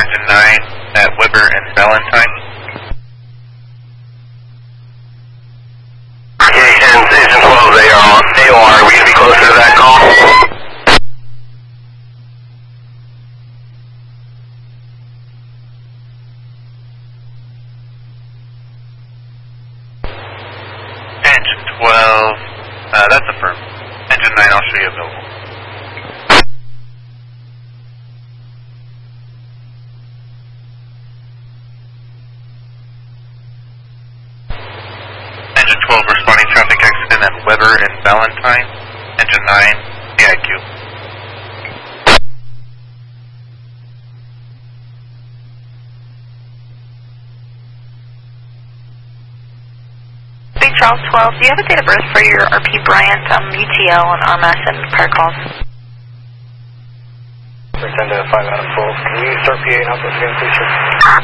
Engine 9 at Weber and Valentine. Okay, and Engine 12, they are on AOR. Are we going to be closer to that call? Engine 12, that's affirmed. Engine 9, I'll show you available. Engine 12 responding traffic accident at Weber and Valentine. Engine 9, AIQ. Big Charles 12, do you have a date of birth for your RP Bryant, UTL, and RMS and prior calls? Pretend to 5 out of 12. Can you start PA announcements again, please, sir?